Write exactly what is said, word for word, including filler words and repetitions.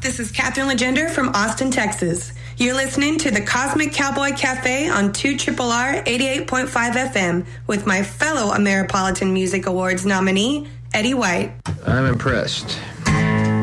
This is Catherine Legender from Austin, Texas. You're listening to the Cosmic Cowboy Cafe on two R R R eighty-eight point five F M with my fellow Ameripolitan Music Awards nominee, Eddie White. I'm impressed.